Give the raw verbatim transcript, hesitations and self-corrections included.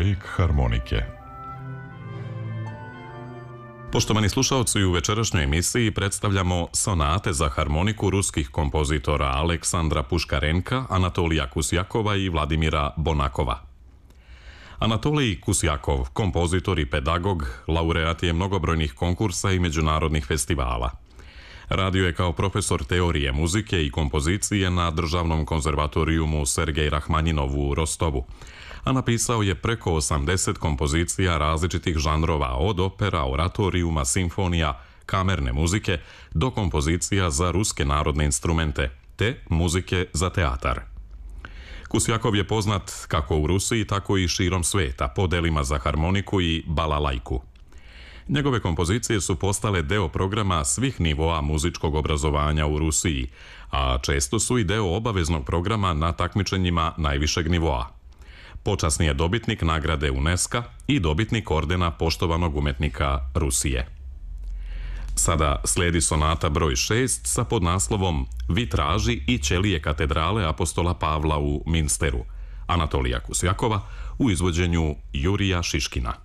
Mozaik harmonike. Poštovani slušalci, u večerašnjoj emisiji predstavljamo sonate za harmoniku ruskih kompozitora Aleksandra Puškarenka, Anatolija Kusjakova i Vladimira Bonakova. Anatolij Kusjakov, kompozitor i pedagog, laureat je mnogobrojnih konkursa i međunarodnih festivala. Radio je kao profesor teorije muzike i kompozicije na Državnom konzervatorijumu Sergej Rahmanjinov u Rostovu, a napisao je preko osamdeset kompozicija različitih žanrova, od opera, oratorijuma, simfonija, kamerne muzike do kompozicija za ruske narodne instrumente, te muzike za teatar. Kusjakov je poznat kako u Rusiji, tako i širom sveta po delima za harmoniku i balalajku. Njegove kompozicije su postale deo programa svih nivoa muzičkog obrazovanja u Rusiji, a često su i deo obaveznog programa na takmičenjima najvišeg nivoa. Počasni je dobitnik nagrade UNESCO i dobitnik ordena Poštovanog umetnika Rusije. Sada slijedi sonata broj šest sa podnaslovom Vitraži i ćelije katedrale apostola Pavla u Minsteru, Anatolija Kusjakova u izvođenju Jurija Šiškina.